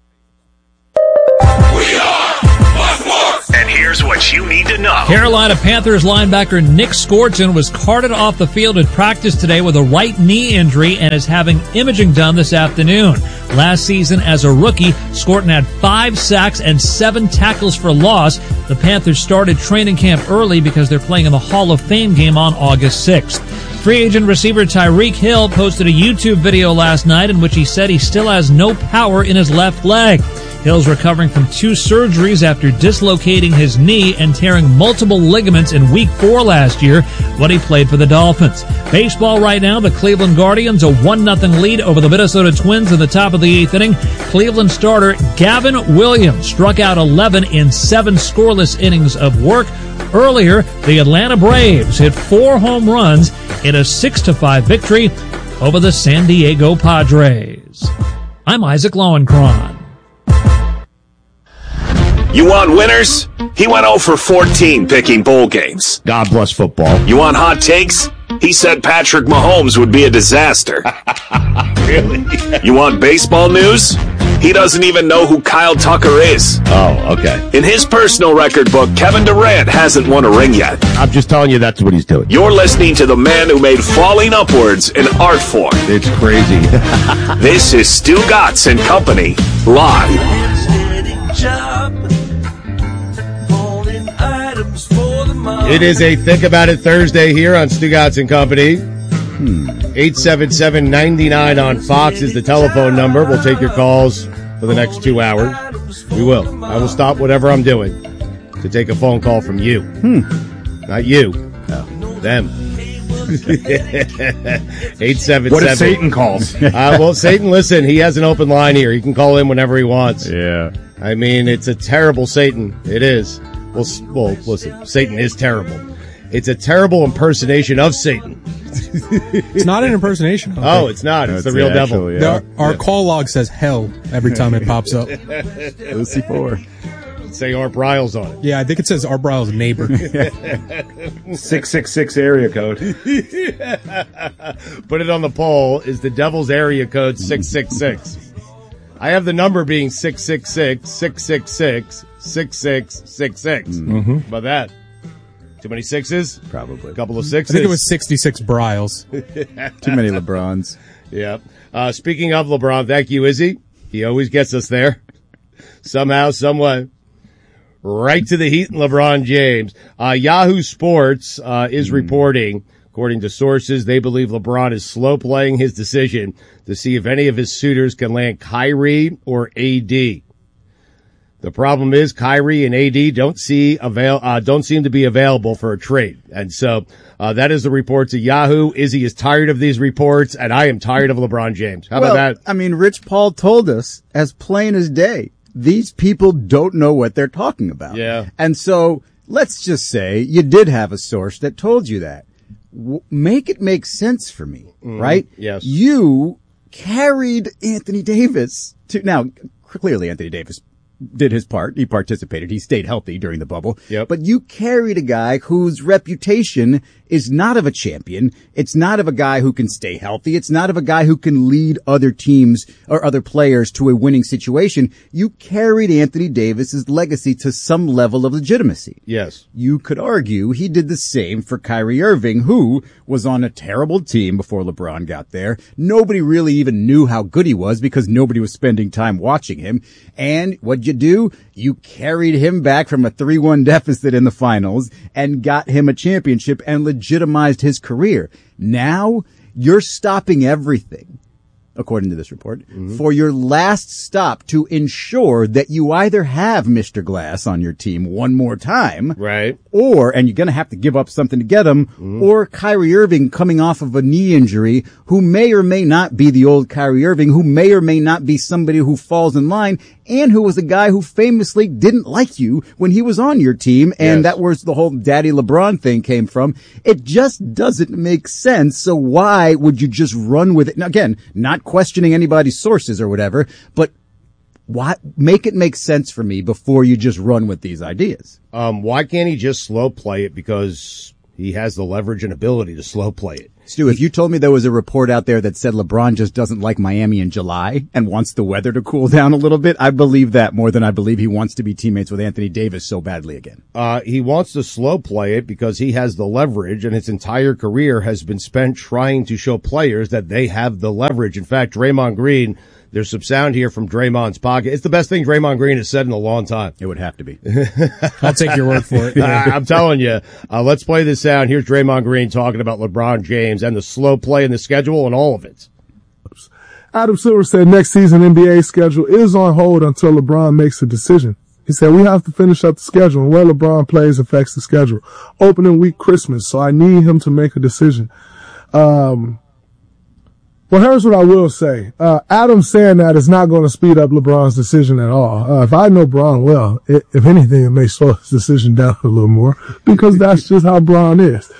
And here's what you need to know. Carolina Panthers linebacker Nick Skorton was carted off the field at practice today with a right knee injury and is having imaging done this afternoon. Last season as a rookie, Skorton had 5 sacks and 7 tackles for loss. The Panthers started training camp early because they're playing in the Hall of Fame game on August 6th. Free agent receiver Tyreek Hill posted a YouTube video last night in which he said he still has no power in his left leg. Hill's recovering from 2 surgeries after dislocating his knee and tearing multiple ligaments in Week 4 last year when he played for the Dolphins. Baseball right now, the Cleveland Guardians a 1-0 lead over the Minnesota Twins in the top of the 8th inning. Cleveland starter Gavin Williams struck out 11 in 7 scoreless innings of work. Earlier, the Atlanta Braves hit 4 home runs in a 6-5 victory over the San Diego Padres. I'm Isaac Lowenkron. You want winners? He went 0 for 14 picking bowl games. God bless football. You want hot takes? He said Patrick Mahomes would be a disaster. Really? You want baseball news? He doesn't even know who Kyle Tucker is. Oh, okay. In his personal record book, Kevin Durant hasn't won a ring yet. I'm just telling you that's what he's doing. You're listening to the man who made falling upwards an art form. It's crazy. This is Stu Gatz and Company, live. It is a Think About It Thursday here on Stu Gatz and Company. 877-99 on Fox is the telephone number. We'll take your calls for the next 2 hours. We will. I will stop whatever I'm doing to take a phone call from you. Not you. No. Them. 877. What if Satan calls? Well, Satan, listen, he has an open line here. He can call in whenever he wants. Yeah. I mean, it's a terrible Satan. It is. Well, listen, Satan is terrible. It's a terrible impersonation of Satan. It's not an impersonation. Oh, it's not. It's the real devil. Yeah. Our call log says hell every time it pops up. Lucy 4. Say Art Briles on it. Yeah, I think it says Art Briles' neighbor. 666 area code. Put it on the poll. Is the devil's area code 666? I have the number being 666-666-6666. Mm-hmm. How about that? Too many sixes? Probably. A couple of sixes? I think it was 66 Briles. Too many LeBrons. Yeah. Speaking of LeBron, thank you, Izzy. He always gets us there. Somehow, someway. Right to the heat and LeBron James. Yahoo Sports is reporting, according to sources, they believe LeBron is slow playing his decision to see if any of his suitors can land Kyrie or AD. The problem is Kyrie and AD don't seem to be available for a trade. And so, that is the reports of Yahoo. Izzy is tired of these reports, and I am tired of LeBron James. How about that? I mean, Rich Paul told us as plain as day, these people don't know what they're talking about. Yeah. And so let's just say you did have a source that told you that. Make it make sense for me, right? Yes. You carried Anthony Davis to, now, clearly Anthony Davis did his part. He participated. He stayed healthy during the bubble. Yep. But you carried a guy whose reputation is not of a champion. It's not of a guy who can stay healthy. It's not of a guy who can lead other teams or other players to a winning situation. You carried Anthony Davis's legacy to some level of legitimacy. Yes. You could argue he did the same for Kyrie Irving, who was on a terrible team before LeBron got there. Nobody really even knew how good he was because nobody was spending time watching him. And what'd you do? You carried him back from a 3-1 deficit in the finals and got him a championship and legitimized his career. Now you're stopping everything according to this report, for your last stop to ensure that you either have Mr. Glass on your team one more time. Right. Or, and you're going to have to give up something to get him, or Kyrie Irving coming off of a knee injury, who may or may not be the old Kyrie Irving, who may or may not be somebody who falls in line, and who was a guy who famously didn't like you when he was on your team, and that was the whole Daddy LeBron thing came from. It just doesn't make sense, so why would you just run with it? Now again, not questioning anybody's sources or whatever, but why make it make sense for me before you just run with these ideas? Why can't he just slow play it? Because he has the leverage and ability to slow play it. Stu, if you told me there was a report out there that said LeBron just doesn't like Miami in July and wants the weather to cool down a little bit, I'd believe that more than I believe he wants to be teammates with Anthony Davis so badly again. He wants to slow play it because he has the leverage, and his entire career has been spent trying to show players that they have the leverage. In fact, Draymond Green, there's some sound here from Draymond's pocket. It's the best thing Draymond Green has said in a long time. It would have to be. I'll take your word for it. I'm telling you. Let's play this sound. Here's Draymond Green talking about LeBron James and the slow play in the schedule and all of it. Adam Silver said next season NBA schedule is on hold until LeBron makes a decision. He said, we have to finish up the schedule, and where LeBron plays affects the schedule. Opening week Christmas, so I need him to make a decision. Well, here's what I will say. Adam saying that is not going to speed up LeBron's decision at all. If I know Bron well, if anything, it may slow his decision down a little more because that's just how Bron is.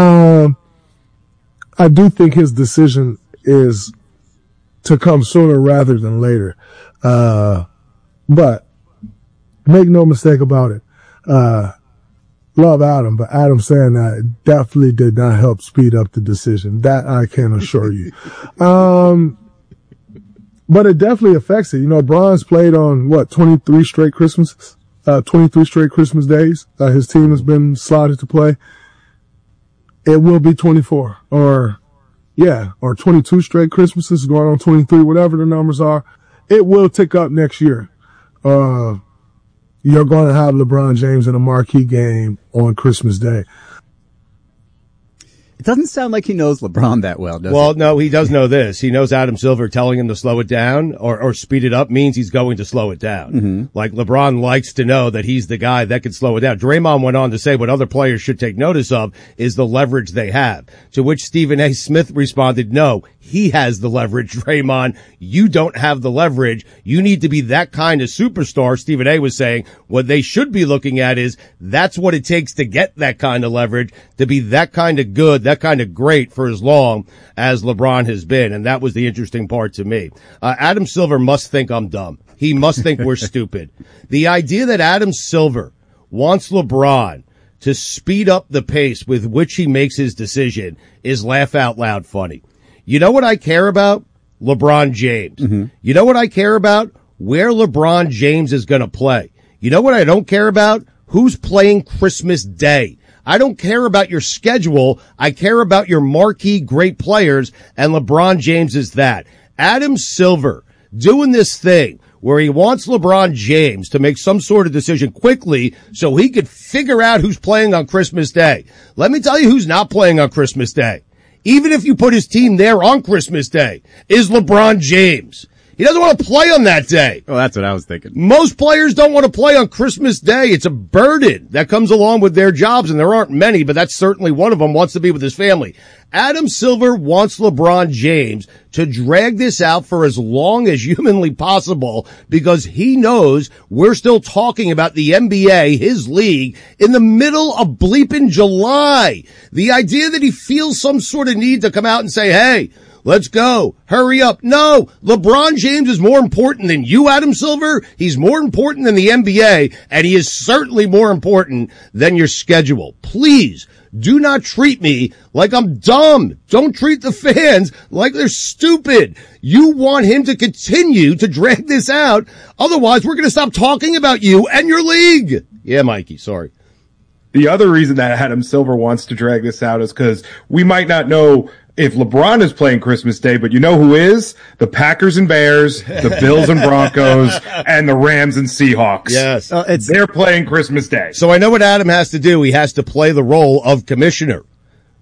I do think his decision is to come sooner rather than later. But make no mistake about it. Love Adam, but Adam saying that definitely did not help speed up the decision. That I can assure you. But it definitely affects it. You know, Bron's played on 23 straight Christmases, 23 straight Christmas days. His team has been slotted to play. It will be 24 or 22 straight Christmases going on 23, whatever the numbers are. It will tick up next year. You're going to have LeBron James in a marquee game on Christmas Day. It doesn't sound like he knows LeBron that well, does it? Well, no, he does know this. He knows Adam Silver telling him to slow it down or speed it up means he's going to slow it down. Mm-hmm. Like LeBron likes to know that he's the guy that can slow it down. Draymond went on to say what other players should take notice of is the leverage they have. To which Stephen A. Smith responded, no, he has the leverage, Draymond. You don't have the leverage. You need to be that kind of superstar. Stephen A. was saying what they should be looking at is that's what it takes to get that kind of leverage, to be that kind of good, that kind of great for as long as LeBron has been. And that was the interesting part to me. Adam Silver must think I'm dumb. He must think we're stupid. The idea that Adam Silver wants LeBron to speed up the pace with which he makes his decision is laugh out loud funny. You know what I care about? LeBron James. Mm-hmm. You know what I care about? Where LeBron James is going to play. You know what I don't care about? Who's playing Christmas Day. I don't care about your schedule. I care about your marquee great players, and LeBron James is that. Adam Silver doing this thing where he wants LeBron James to make some sort of decision quickly so he could figure out who's playing on Christmas Day. Let me tell you who's not playing on Christmas Day. Even if you put his team there on Christmas Day, is LeBron James. He doesn't want to play on that day. Well, that's what I was thinking. Most players don't want to play on Christmas Day. It's a burden that comes along with their jobs, and there aren't many, but that's certainly one of them, wants to be with his family. Adam Silver wants LeBron James to drag this out for as long as humanly possible because he knows we're still talking about the NBA, his league, in the middle of bleeping July. The idea that he feels some sort of need to come out and say, hey, let's go. Hurry up. No, LeBron James is more important than you, Adam Silver. He's more important than the NBA, and he is certainly more important than your schedule. Please do not treat me like I'm dumb. Don't treat the fans like they're stupid. You want him to continue to drag this out. Otherwise, we're going to stop talking about you and your league. Yeah, Mikey, sorry. The other reason that Adam Silver wants to drag this out is because we might not know if LeBron is playing Christmas Day, but you know who is? The Packers and Bears, the Bills and Broncos, and the Rams and Seahawks. Yes. They're playing Christmas Day. So I know what Adam has to do. He has to play the role of commissioner.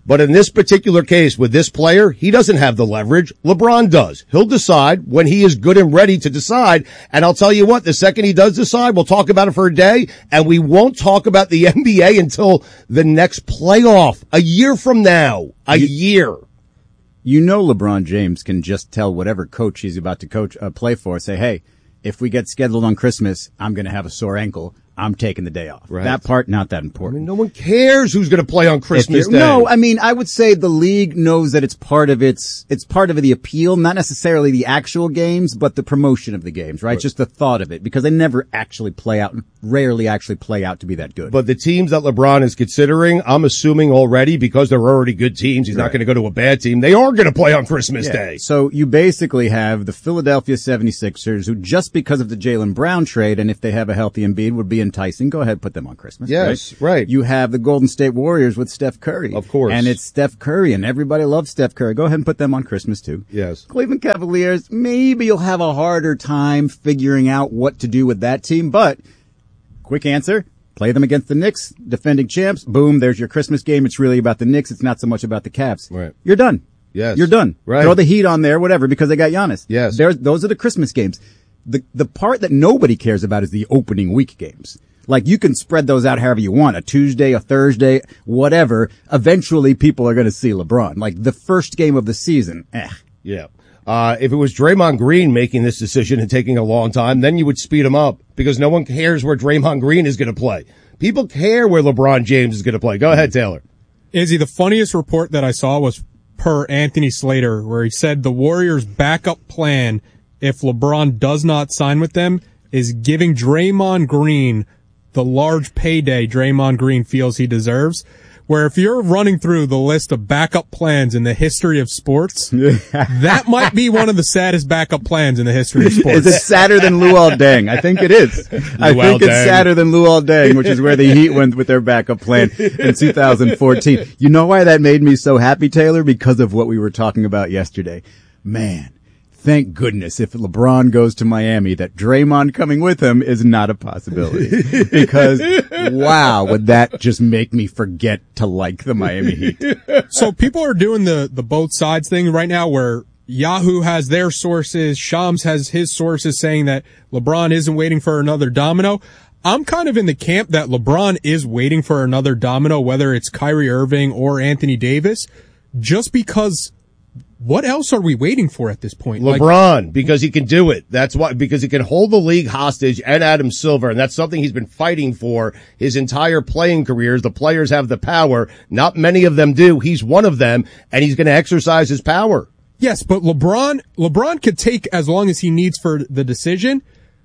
But in this particular case with this player, he doesn't have the leverage. LeBron does. He'll decide when he is good and ready to decide. And I'll tell you what, the second he does decide, we'll talk about it for a day, and we won't talk about the NBA until the next playoff, a year from now. A year. You know LeBron James can just tell whatever coach he's about to play for, say, hey, if we get scheduled on Christmas, I'm going to have a sore ankle. I'm taking the day off. Right. That part, not that important. I mean, no one cares who's going to play on Christmas Day. No, I mean, I would say the league knows that it's part of the appeal, not necessarily the actual games, but the promotion of the games, right? Just the thought of it, because they never actually rarely actually play out to be that good. But the teams that LeBron is considering, I'm assuming already, because they're already good teams, he's not going to go to a bad team. They are going to play on Christmas Day. So you basically have the Philadelphia 76ers, who just because of the Jaylen Brown trade, and if they have a healthy Embiid, would be enticing. Go ahead, put them on Christmas. Yes, right. You have the Golden State Warriors with Steph Curry. Of course. And it's Steph Curry, and everybody loves Steph Curry. Go ahead and put them on Christmas, too. Yes. Cleveland Cavaliers, maybe you'll have a harder time figuring out what to do with that team, but quick answer, play them against the Knicks, defending champs. Boom, there's your Christmas game. It's really about the Knicks. It's not so much about the Cavs. Right. You're done. Yes. You're done. Right. Throw the Heat on there, whatever, because they got Giannis. Yes. Those are the Christmas games. The part that nobody cares about is the opening week games. Like, you can spread those out however you want, a Tuesday, a Thursday, whatever. Eventually, people are going to see LeBron. Like, the first game of the season, Yeah. If it was Draymond Green making this decision and taking a long time, then you would speed him up because no one cares where Draymond Green is going to play. People care where LeBron James is going to play. Go ahead, Taylor. Izzy, the funniest report that I saw was per Anthony Slater, where he said the Warriors' backup plan, if LeBron does not sign with them, is giving Draymond Green the large payday Draymond Green feels he deserves. Where if you're running through the list of backup plans in the history of sports, that might be one of the saddest backup plans in the history of sports. Is it sadder than Luol Deng? I think it is. I think it's sadder than Luol Deng, which is where the Heat went with their backup plan in 2014. You know why that made me so happy, Taylor? Because of what we were talking about yesterday. Man. Thank goodness if LeBron goes to Miami that Draymond coming with him is not a possibility. Because, wow, would that just make me forget to like the Miami Heat. So people are doing the both sides thing right now where Yahoo has their sources, Shams has his sources saying that LeBron isn't waiting for another domino. I'm kind of in the camp that LeBron is waiting for another domino, whether it's Kyrie Irving or Anthony Davis, just because what else are we waiting for at this point? LeBron, because he can do it. That's why, because he can hold the league hostage and Adam Silver, and that's something he's been fighting for his entire playing careers. The players have the power. Not many of them do. He's one of them, and he's going to exercise his power. Yes, but LeBron could take as long as he needs for the decision.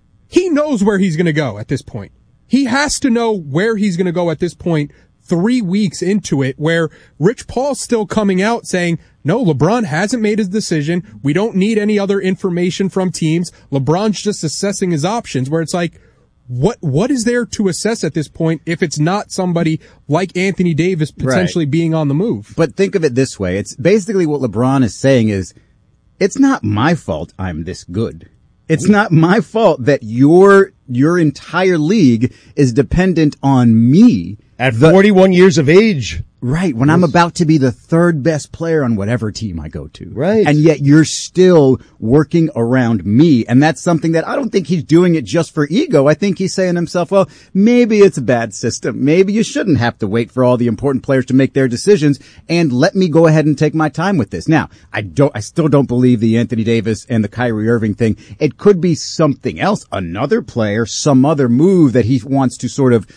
He knows where he's going to go at this point. He has to know where he's going to go at this point 3 weeks into it, where Rich Paul's still coming out saying, no, LeBron hasn't made his decision. We don't need any other information from teams. LeBron's just assessing his options, where it's like, what is there to assess at this point if it's not somebody like Anthony Davis potentially being on the move? But think of it this way. It's basically what LeBron is saying is, it's not my fault I'm this good. It's not my fault that your entire league is dependent on me. At 41 years of age. Right, when I'm about to be the third best player on whatever team I go to. Right. And yet you're still working around me. And that's something that I don't think he's doing it just for ego. I think he's saying to himself, well, maybe it's a bad system. Maybe you shouldn't have to wait for all the important players to make their decisions and let me go ahead and take my time with this. Now, I still don't believe the Anthony Davis and the Kyrie Irving thing. It could be something else, another player, some other move that he wants to sort of,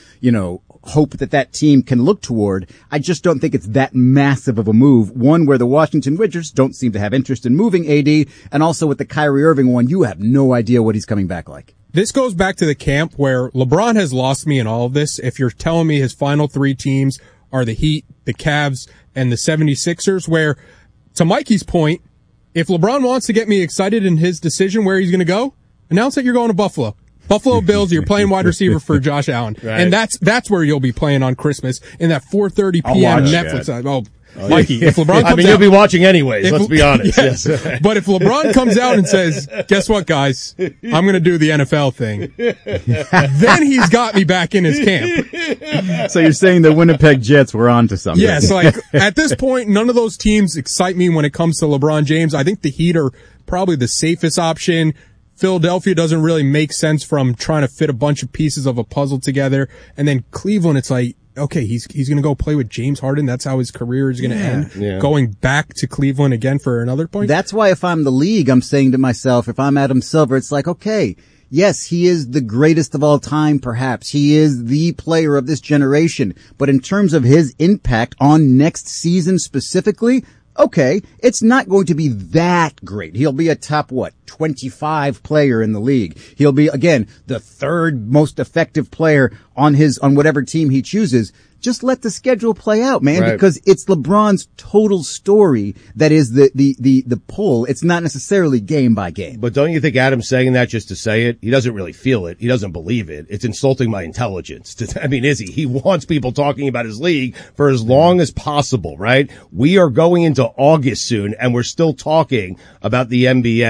hope that team can look toward. I just don't think it's that massive of a move. One where the Washington Wizards don't seem to have interest in moving AD, and also with the Kyrie Irving one, you have no idea what he's coming back like. This goes back to the camp where LeBron has lost me in all of this. If you're telling me his final three teams are the Heat, the Cavs, and the 76ers, where, to Mikey's point, if LeBron wants to get me excited in his decision where he's going to go, announce that you're going to Buffalo. Buffalo Bills, you're playing wide receiver for Josh Allen. Right. And that's where you'll be playing on Christmas in that 4:30 p.m. Netflix. Mikey, if LeBron comes you'll out, be watching anyways, let's be honest. Yes. But if LeBron comes out and says, guess what, guys? I'm going to do the NFL thing. Then he's got me back in his camp. So you're saying the Winnipeg Jets were on to something? Yes, like at this point, none of those teams excite me when it comes to LeBron James. I think the Heat are probably the safest option. Philadelphia doesn't really make sense from trying to fit a bunch of pieces of a puzzle together. And then Cleveland, it's like, okay, he's going to go play with James Harden. That's how his career is going to end. Yeah. Going back to Cleveland again for another point. That's why if I'm the league, I'm saying to myself, if I'm Adam Silver, it's like, okay, yes, he is the greatest of all time, perhaps. He is the player of this generation. But in terms of his impact on next season specifically, okay, it's not going to be that great. He'll be a top, 25 player in the league. He'll be, again, the third most effective player on whatever team he chooses. Just let the schedule play out, man, right. Because it's LeBron's total story that is the pull. It's not necessarily game by game. But don't you think Adam's saying that just to say it? He doesn't really feel it. He doesn't believe it. It's insulting my intelligence. Is he? He wants people talking about his league for as long as possible, right? We are going into August soon, and we're still talking about the NBA.